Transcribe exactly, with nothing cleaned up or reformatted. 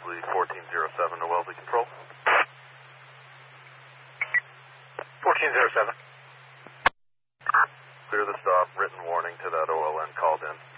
Wellesley fourteen oh seven to Wellesley Control. fourteen oh seven. Clear the stop, written warning to that O L N called in.